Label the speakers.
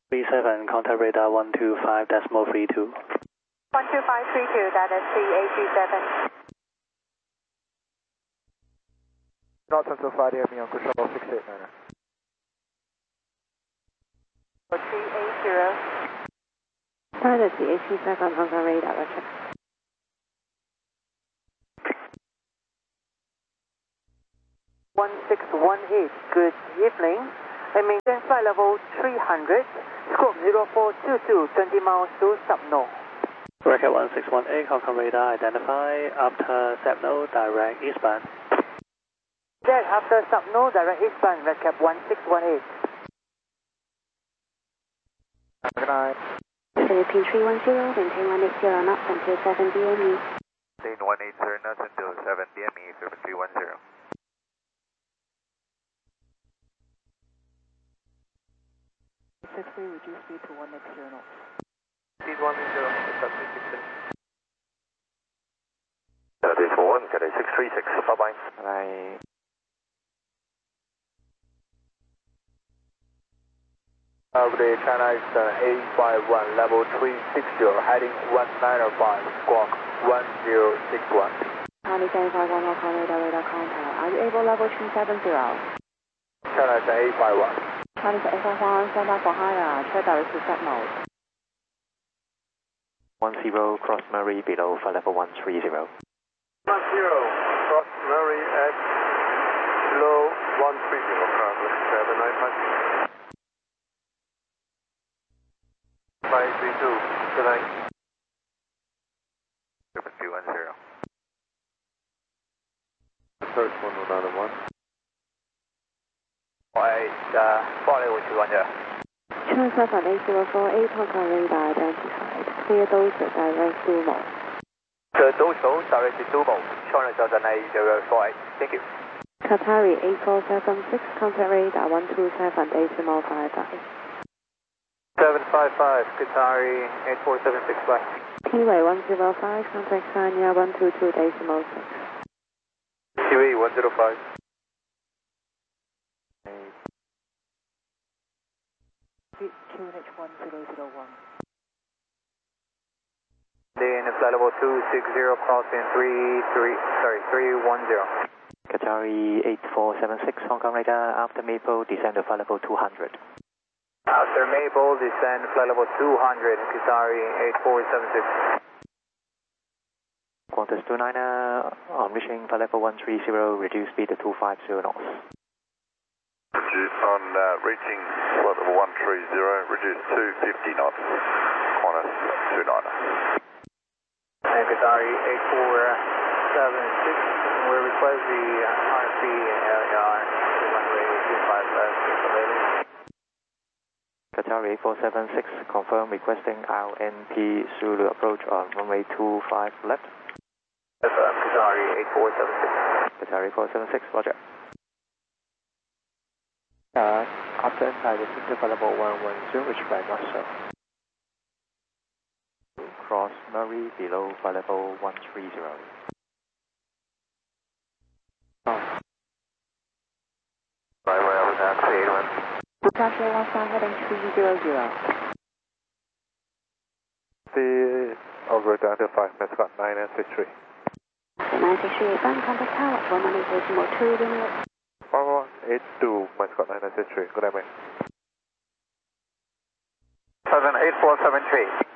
Speaker 1: 37, contact radar 125.32.
Speaker 2: 12532, that is CA27.
Speaker 3: Not until Friday, me on control 689.
Speaker 2: 380.
Speaker 4: Started CA27 on the radar, roger.
Speaker 2: Good evening. I maintain flight level 300, scope 0422, 20 miles to subno.
Speaker 1: Record 1618, Hong Kong radar, identify after subno, direct eastbound.
Speaker 2: Jet after subno, direct eastbound, record 1618.
Speaker 3: Good night.
Speaker 4: Philippine 310, maintain 180 knots until 7 DME.
Speaker 5: Maintain 180 knots until 7 DME, Philippine 310.
Speaker 2: Reduce speed to 180 knots.
Speaker 3: Speed 180, that's 360.
Speaker 5: Cathay 41, Cathay 636, bye-bye.
Speaker 3: Bye. Good day, China Eastern 851, level 360, heading 195, squawk 1061.
Speaker 4: Charlie 751, Hong Kong radar contact. Are you able level 370?
Speaker 3: China Eastern 851.
Speaker 4: Charlie 751, stand by for higher, check direct to set mode.
Speaker 6: 10, cross Murray below for level 130.
Speaker 3: 10, cross Murray at below 130, currently 795. 532, good night.
Speaker 5: Philippine 310.
Speaker 3: Search 111.
Speaker 5: 48210.
Speaker 4: Transfer 8048, Hong Kong radar identified. Clear Dojo, direct to mode.
Speaker 5: The Dojo, direct to Dumo, China Southern 8048, thank you.
Speaker 4: Qatari 8476, contact radar 127, decimal 55.
Speaker 3: 755, Qatari 8476, bye.
Speaker 4: T-Way 105, contact Sanya 122, decimal 6.
Speaker 3: TV 105.
Speaker 2: QNH 1001.
Speaker 3: Then flight level 260, crossing 310.
Speaker 6: Qatari 8476, Hong Kong radar, after Maple, descend to flight level 200.
Speaker 3: After Maple, descend flight level 200, Qatari 8476.
Speaker 6: Qantas 29er, on reaching flight level 130, reduce speed to 250 knots.
Speaker 5: On reaching flight level 130, reduce to 50 knots, Qantas 29er.
Speaker 3: And Qatari 8476, we request the RP LER to runway 25 left, available.
Speaker 6: Qatari 8476, confirm requesting RNP Zulu approach on runway 25 left.
Speaker 3: Qatari 8476.
Speaker 6: Qatari 8476, roger.
Speaker 3: After inside, it's into level 110, which by not so.
Speaker 6: Cross Murray below for level 130.
Speaker 3: Right, way over down to 81.
Speaker 4: Departure 15 heading 300.
Speaker 3: The over down to 5 minutes, got 963.
Speaker 4: 963, fun contact tower, 118.2 limit.
Speaker 3: 1182, Mascot 963, good night, mate.
Speaker 5: 8473.